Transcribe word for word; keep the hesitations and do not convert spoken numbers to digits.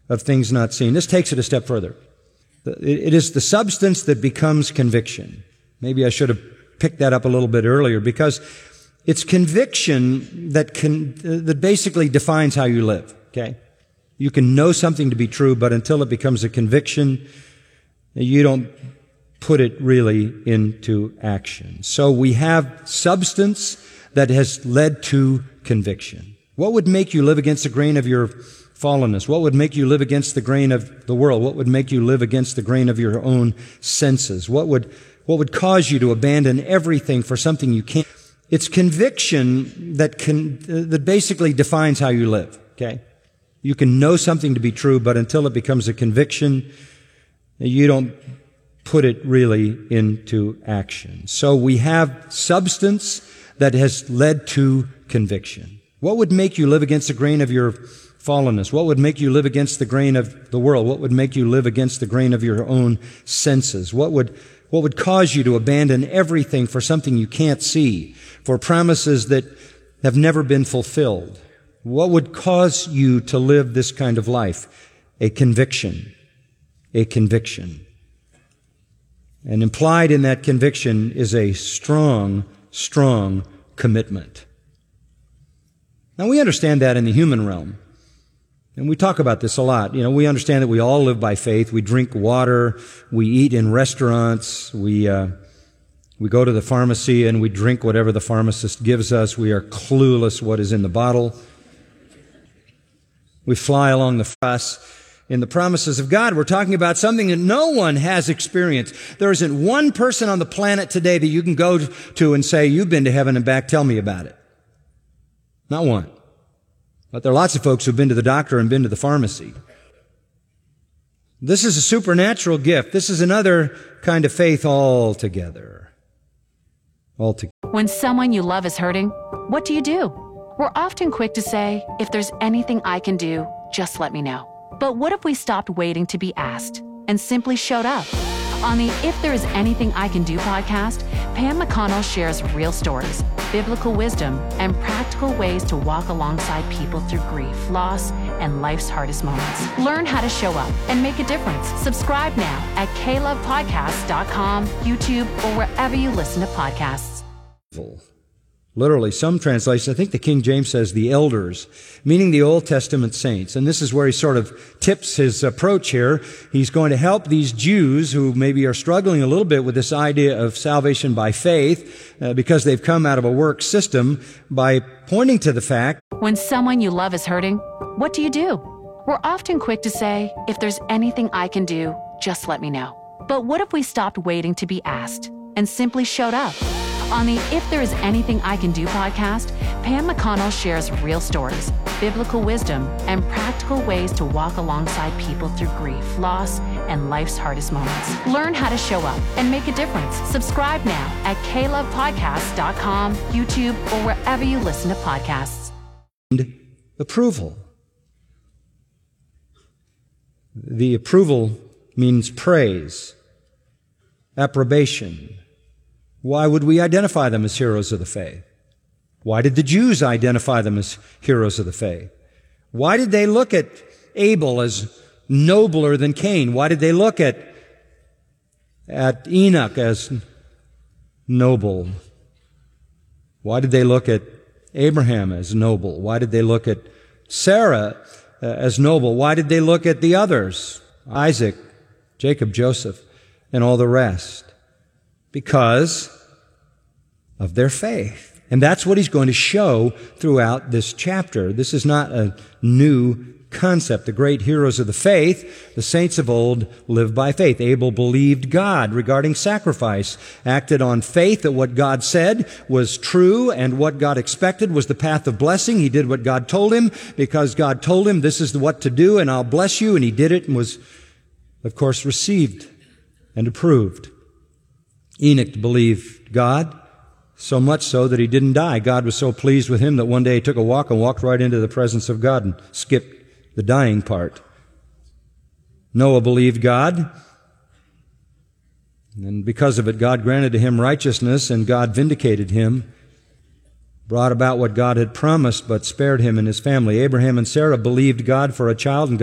of things not seen. This takes it a step further. It is the substance that becomes conviction. Maybe I should have picked that up a little bit earlier, because it's conviction that can, that basically defines how you live, okay? You can know something to be true, but until it becomes a conviction, you don't put it really into action. So we have substance that has led to conviction. What would make you live against the grain of your fallenness? What would make you live against the grain of the world? What would make you live against the grain of your own senses? What would, what would cause you to abandon everything for something you can't? It's conviction that can, that basically defines how you live, okay? You can know something to be true, but until it becomes a conviction, you don't put it really into action. So we have substance that has led to conviction. What would make you live against the grain of your fallenness? What would make you live against the grain of the world? What would make you live against the grain of your own senses? What would, what would cause you to abandon everything for something you can't see, for promises that have never been fulfilled? What would cause you to live this kind of life? A conviction. A conviction. And implied in that conviction is a strong, strong commitment. Now, we understand that in the human realm. And we talk about this a lot. You know, we understand that we all live by faith. We drink water. We eat in restaurants. We, uh, we go to the pharmacy and we drink whatever the pharmacist gives us. We are clueless what is in the bottle. We fly along the fuss. In the promises of God, we're talking about something that no one has experienced. There isn't one person on the planet today that you can go to and say, you've been to heaven and back, tell me about it. Not one. But there are lots of folks who've been to the doctor and been to the pharmacy. This is a supernatural gift. This is another kind of faith altogether. Altogether. When someone you love is hurting, what do you do? We're often quick to say, if there's anything I can do, just let me know. But what if we stopped waiting to be asked and simply showed up? On the If There Is Anything I Can Do podcast, Pam McConnell shares real stories, biblical wisdom, and practical ways to walk alongside people through grief, loss, and life's hardest moments. Learn how to show up and make a difference. Subscribe now at k love podcast dot com, YouTube, or wherever you listen to podcasts. Literally, some translations, I think the King James says the elders, meaning the Old Testament saints. And this is where he sort of tips his approach here. He's going to help these Jews who maybe are struggling a little bit with this idea of salvation by faith uh, because they've come out of a work system by pointing to the fact. When someone you love is hurting, what do you do? We're often quick to say, if there's anything I can do, just let me know. But what if we stopped waiting to be asked and simply showed up? On the If There Is Anything I Can Do podcast, Pam McConnell shares real stories, biblical wisdom, and practical ways to walk alongside people through grief, loss, and life's hardest moments. Learn how to show up and make a difference. Subscribe now at k love podcast dot com, YouTube, or wherever you listen to podcasts. Approval. The approval means praise, approbation. Why would we identify them as heroes of the faith? Why did the Jews identify them as heroes of the faith? Why did they look at Abel as nobler than Cain? Why did they look at, at Enoch as noble? Why did they look at Abraham as noble? Why did they look at Sarah uh, as noble? Why did they look at the others? Isaac, Jacob, Joseph, and all the rest? Because of their faith. And that's what he's going to show throughout this chapter. This is not a new concept. The great heroes of the faith, the saints of old, lived by faith. Abel believed God regarding sacrifice, acted on faith that what God said was true and what God expected was the path of blessing. He did what God told him because God told him this is what to do and I'll bless you. And he did it and was, of course, received and approved. Enoch believed God, so much so that he didn't die. God was so pleased with him that one day he took a walk and walked right into the presence of God and skipped the dying part. Noah believed God, and because of it, God granted to him righteousness, and God vindicated him, brought about what God had promised, but spared him and his family. Abraham and Sarah believed God for a child, and God